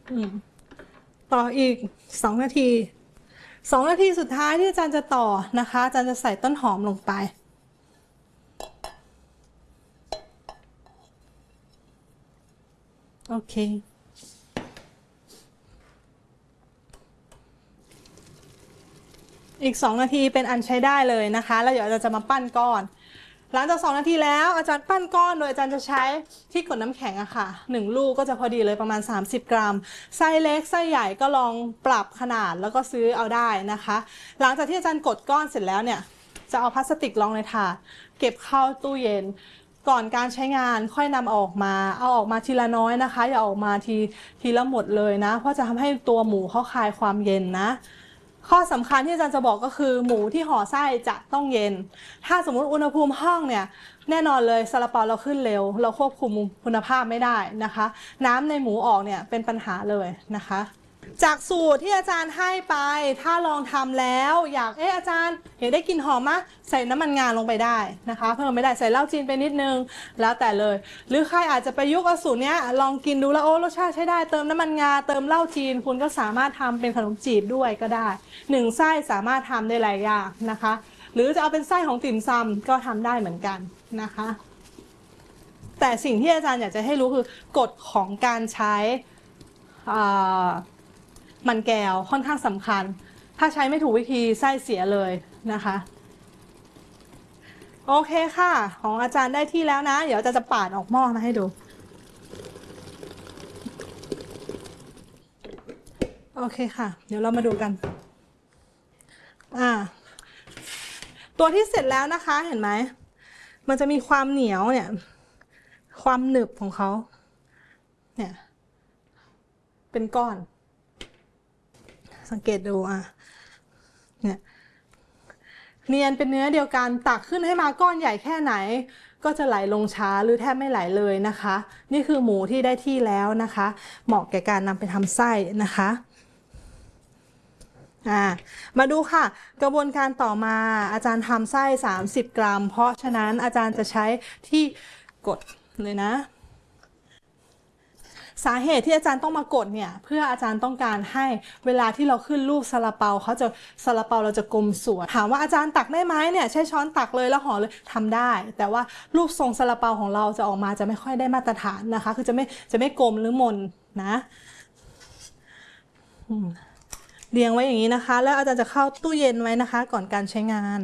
ต่ออีก2 นาที2 นาทีสุดท้ายที่อาจารย์จะต่อนะคะอาจารย์จะใส่ต้นหอมลงไปโอเคอีก2 นาทีเป็นอันใช้ได้เลยนะคะแล้วเดี๋ยวเราจะมาปั้นก้อนหลังจาก2 นาทีแล้วอาจารย์ปั้นก้อนโดยอาจารย์จะใช้ที่กดน้ำแข็งอะค่ะ1 ลูกก็จะพอดีเลยประมาณ30 กรัมไส้เล็กไส้ใหญ่ก็ลองปรับขนาดแล้วก็ซื้อเอาได้นะคะหลังจากที่อาจารย์กดก้อนเสร็จแล้วเนี่ยจะเอาพลาสติกรองในถาดเก็บเข้าตู้เย็นก่อนการใช้งานค่อยนำออกมาเอาออกมาทีละน้อยนะคะอย่าออกมาทีละหมดเลยนะเพราะจะทำให้ตัวหมูเขาคายความเย็นนะข้อสำคัญที่อาจารย์จะบอกก็คือหมูที่ห่อไส้จะต้องเย็นถ้าสมมุติอุณหภูมิห้องเนี่ยแน่นอนเลยซาลาเปาเราขึ้นเร็วเราควบคุมคุณภาพไม่ได้นะคะน้ำในหมูออกเนี่ยเป็นปัญหาเลยนะคะจากสูตรที่อาจารย์ให้ไปถ้าลองทำแล้วอยากอาจารย์อยากได้กลิ่นหอมมะใส่น้ำมันงาลงไปได้นะคะเพิ่มไม่ได้ใส่เหล้าจีนไปนิดนึงแล้วแต่เลยหรือใครอาจจะประยุกต์เอาสูตรเนี้ยลองกินดูแล้วโอ้รสชาติใช้ได้เติมน้ำมันงาเติมเหล้าจีนคุณก็สามารถทำเป็นขนมจีบด้วยก็ได้1 ไส้สามารถทำได้หลายอย่างนะคะหรือจะเอาเป็นไส้ของติ่มซำก็ทำได้เหมือนกันนะคะแต่สิ่งที่อาจารย์อยากจะให้รู้คือกฎของการใช้มันแก้วค่อนข้างสำคัญถ้าใช้ไม่ถูกวิธีไส้เสียเลยนะคะโอเคค่ะของอาจารย์ได้ที่แล้วนะเดี๋ยวจะปาดออกหม้อมาให้ดูโอเคค่ะเดี๋ยวเรามาดูกันตัวที่เสร็จแล้วนะคะเห็นไหมมันจะมีความเหนียวเนี่ยความหนึบของเขาเนี่ยเป็นก้อนสังเกตดูเนี่ยเนียนเป็นเนื้อเดียวกันตักขึ้นให้มาก้อนใหญ่แค่ไหนก็จะไหลลงช้าหรือแทบไม่ไหลเลยนะคะนี่คือหมูที่ได้ที่แล้วนะคะเหมาะแก่การนำไปทำไส้นะคะมาดูค่ะกระบวนการต่อมาอาจารย์ทำไส้30 กรัมเพราะฉะนั้นอาจารย์จะใช้ที่กดเลยนะสาเหตุที่อาจารย์ต้องมากดเนี่ยเพื่ออาจารย์ต้องการให้เวลาที่เราขึ้นรูปซาลาเปาซาลาเปาเราจะกลมสวยถามว่าอาจารย์ตักได้ไหมเนี่ยใช้ช้อนตักเลยแล้วห่อเลยทำได้แต่ว่ารูปทรงซาลาเปาของเราจะออกมาจะไม่ค่อยได้มาตรฐานนะคะคือจะไม่กลมหรือมนนะเรียงไว้อย่างนี้นะคะแล้วอาจารย์จะเข้าตู้เย็นไว้นะคะก่อนการใช้งาน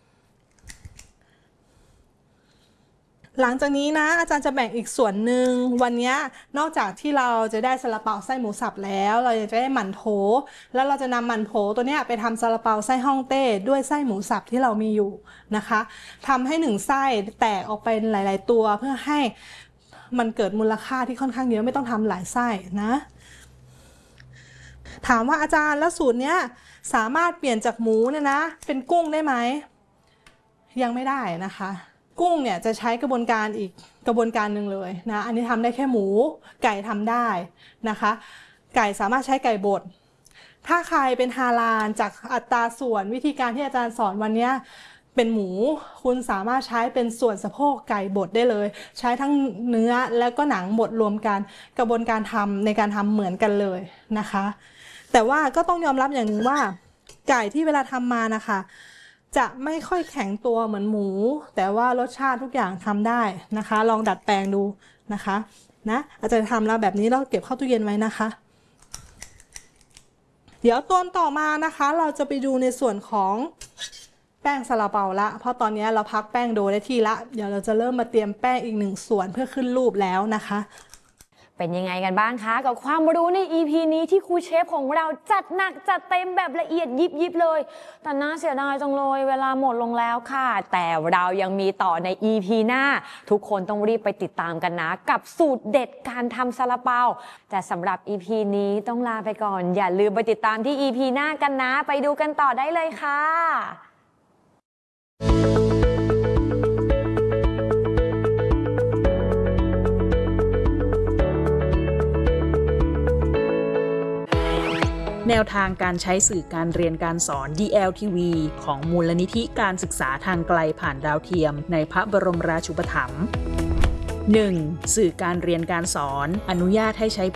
หลังจากนี้นะอาจารย์จะแบ่งอีกส่วนหนึ่งวันนี้นอกจากที่เราจะได้ซาลาเปาไส้หมูสับแล้วเราจะได้หมั่นโถแล้วเราจะนำหมั่นโถตัวนี้ไปทำซาลาเปาไส้ฮ่องเต้ด้วยไส้หมูสับที่เรามีอยู่นะคะทำให้1 ไส้แตกออกเป็นหลายๆตัวเพื่อให้มันเกิดมูลค่าที่ค่อนข้างเยอะไม่ต้องทำหลายไส้นะถามว่าอาจารย์แล้วสูตรเนี้ยสามารถเปลี่ยนจากหมูเนี่ยนะเป็นกุ้งได้ไหมยังไม่ได้นะคะกุ้งเนี่ยจะใช้กระบวนการอีกกระบวนการหนึ่งเลยนะอันนี้ทำได้แค่หมูไก่ทำได้นะคะไก่สามารถใช้ไก่บดถ้าใครเป็นฮาลาลจากอัตราส่วนวิธีการที่อาจารย์สอนวันนี้เป็นหมูคุณสามารถใช้เป็นส่วนสะโพกไก่บดได้เลยใช้ทั้งเนื้อแล้วก็หนังบดรวมกันกระบวนการทำในการทำเหมือนกันเลยนะคะแต่ว่าก็ต้องยอมรับอย่างหนึ่งว่าไก่ที่เวลาทำมานะคะจะไม่ค่อยแข็งตัวเหมือนหมูแต่ว่ารสชาติทุกอย่างทำได้นะคะลองดัดแปลงดูนะคะอาจารย์ทำแล้วแบบนี้เราเก็บเข้าตู้เย็นไว้นะคะเดี๋ยวตอนต่อมานะคะเราจะไปดูในส่วนของแป้งซาลาเปาละเพราะตอนนี้เราพักแป้งโดได้ที่ละเดี๋ยวเราจะเริ่มมาเตรียมแป้งอีก1 ส่วนเพื่อขึ้นรูปแล้วนะคะเป็นยังไงกันบ้างคะกับความรู้ใน EP นี้ที่ครูเชฟของเราจัดหนักจัดเต็มแบบละเอียดยิบเลยแต่น่าเสียดายจังเลยเวลาหมดลงแล้วค่ะแต่เรายังมีต่อใน EP หน้าทุกคนต้องรีบไปติดตามกันนะกับสูตรเด็ดการทำซาลาเปาแต่สำหรับ EP นี้ต้องลาไปก่อนอย่าลืมไปติดตามที่ EP หน้ากันนะไปดูกันต่อได้เลยค่ะแนวทางการใช้สื่อการเรียนการสอน DLTV ของมูลนิธิการศึกษาทางไกลผ่านดาวเทียมในพระบรมราชูปถัมภ์ 1. สื่อการเรียนการสอนอนุญาตให้ใช้